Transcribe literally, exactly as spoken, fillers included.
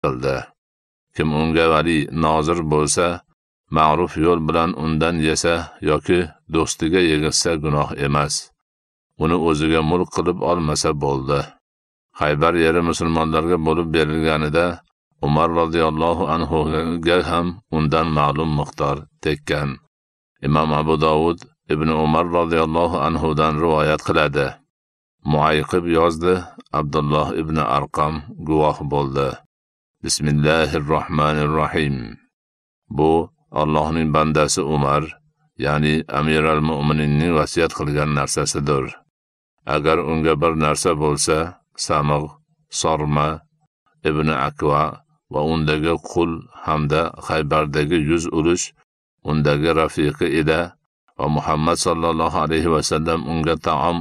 qildi. Kim unga vali nozir bo'lsa, ma'ruf yo'l bilan undan yesa yoki do'stiga yegizsa gunoh emas. Uni o'ziga mulk qilib olmasa bo'ldi. Xaybar yeri musulmonlarga bo'lib berilganida Umar radhiyallohu anhu ga ham undan ma'lum miqdor tekkan. Imom Abu Dovud Ibn Umar radhiyallohu anhu dan rivoyat qiladi. Muayqib yozdi, Abdulloh ibn Arqam guvoh bo'ldi. Bismillahirrohmanirrohim. Bu Allohning bandasi Umar, ya'ni Amir al-Mu'mininning vasiyat qilgan narsasidir. Agar unga bir narsa bo'lsa, Samig', Sorma, Ibn Akva va undagi qul hamda Xaybardagi yuz ulush undagi rafiqi edi va Muhammad sallallohu alayhi va sallam unga taom